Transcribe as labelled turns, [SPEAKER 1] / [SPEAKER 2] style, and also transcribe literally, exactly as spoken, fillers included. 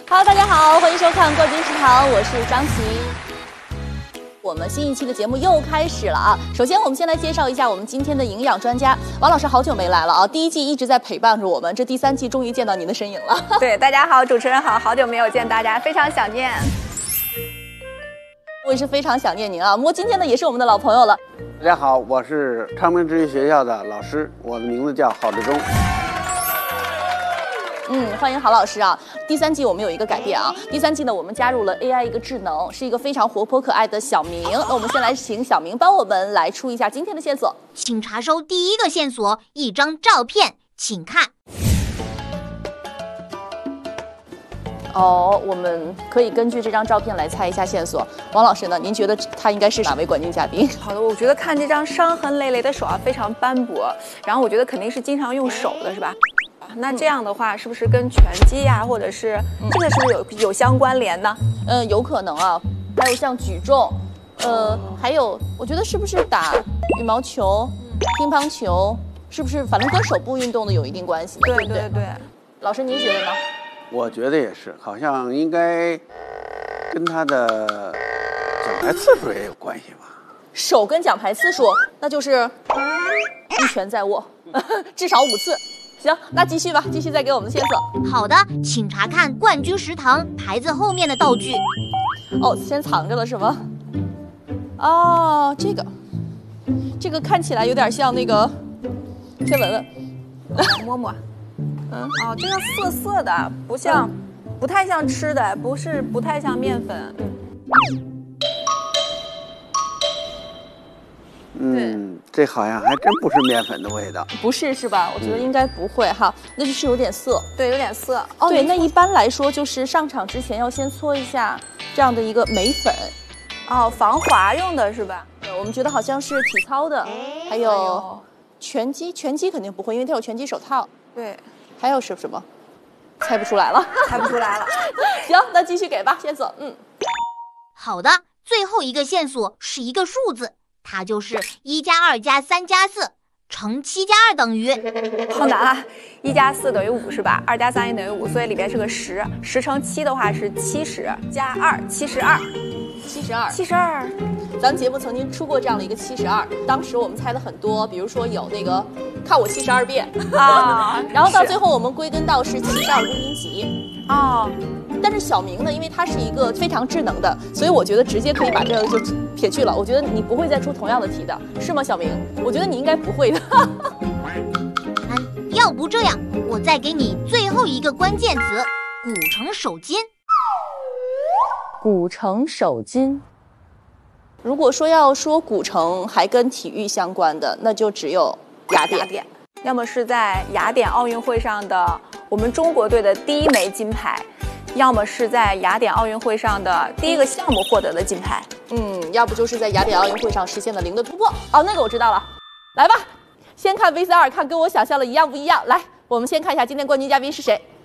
[SPEAKER 1] Hello， 大家好，欢迎收看《冠军食堂》，我是张琪。我们新一期的节目又开始了啊！首先，我们先来介绍一下我们今天的营养专家王老师，好久没来了啊！第一季一直在陪伴着我们，这第三季终于见到您的身影了。
[SPEAKER 2] 对，大家好，主持人好，好久没有见大家，非常想念。
[SPEAKER 1] 我也是非常想念您啊！不过今天呢，也是我们的老朋友了。
[SPEAKER 3] 大家好，我是昌平职业学校的老师，我的名字叫郝志忠。
[SPEAKER 1] 嗯，欢迎郝老师啊！第三季我们有一个改变啊，第三季呢，我们加入了 A I 一个智能，是一个非常活泼可爱的小明。那我们先来请小明帮我们来出一下今天的线索。
[SPEAKER 4] 请查收第一个线索，一张照片，请看。
[SPEAKER 1] 哦，我们可以根据这张照片来猜一下线索。王老师呢？您觉得他应该是哪位冠军嘉宾？
[SPEAKER 2] 好的，我觉得看这张伤痕累累的手啊，非常斑驳，然后我觉得肯定是经常用手的，是吧？那这样的话，是不是跟拳击呀、啊，或者是这个是不是有有相关联呢？
[SPEAKER 1] 嗯，有可能啊。还有像举重，呃，还有我觉得是不是打羽毛球、乒乓球，是不是反正跟手部运动的有一定关系？
[SPEAKER 2] 对
[SPEAKER 1] 对不对？
[SPEAKER 2] 对对。
[SPEAKER 1] 老师您觉得呢？
[SPEAKER 3] 我觉得也是，好像应该跟他的奖牌次数也有关系吧。
[SPEAKER 1] 手跟奖牌次数，那就是一拳在握，至少五次。行，那继续吧，继续再给我们线索。
[SPEAKER 4] 好的，请查看冠军食堂牌子后面的道具。
[SPEAKER 1] 哦，先藏着了是吗？哦，这个，这个看起来有点像那个，先闻闻，
[SPEAKER 2] 来摸摸。嗯，哦，这个涩涩的，不像，嗯、不太像吃的，不是不太像面粉。
[SPEAKER 3] 嗯。嗯，这好像还真不是面粉的味道。
[SPEAKER 1] 不是是吧？我觉得应该不会哈，那就是有点涩。
[SPEAKER 2] 对，有点涩。
[SPEAKER 1] 哦，对，那一般来说就是上场之前要先搓一下这样的一个眉粉。
[SPEAKER 2] 哦，防滑用的是吧？
[SPEAKER 1] 对，我们觉得好像是体操的，还有拳击，拳击肯定不会，因为它有拳击手套。
[SPEAKER 2] 对。还
[SPEAKER 1] 有是什么？猜不出来了，
[SPEAKER 2] 猜不出来了。
[SPEAKER 1] 行，那继续给吧，线索。嗯，
[SPEAKER 4] 好的，最后一个线索是一个数字，它就是一加二加三加四乘七加二等于。
[SPEAKER 2] 好难啊！一加四等于五是吧？二加三也等于五，所以里边是个十。十乘七的话是七十，加二七十二。
[SPEAKER 1] 七十二，
[SPEAKER 2] 七十二。
[SPEAKER 1] 咱们节目曾经出过这样的一个七十二，当时我们猜了很多，比如说有那个看我七十二变啊，然后到最后我们归根到是七十二公斤级
[SPEAKER 2] 哦。
[SPEAKER 1] 但是小明呢，因为他是一个非常智能的，所以我觉得直接可以把这个就撇去了。我觉得你不会再出同样的题的，是吗，小明？我觉得你应该不会的。
[SPEAKER 4] 嗯，要不这样，我再给你最后一个关键词：古城手巾。
[SPEAKER 1] 古城手巾。如果说要说古城还跟体育相关的，那就只有雅典。
[SPEAKER 2] 雅典，要么是在雅典奥运会上的我们中国队的第一枚金牌，要么是在雅典奥运会上的第一个项目获得的金牌。
[SPEAKER 1] 嗯，要不就是在雅典奥运会上实现了零的突破。哦，那个我知道了。来吧，先看 V C R， 看跟我想象的一样不一样。来，我们先看一下今天冠军嘉宾是谁。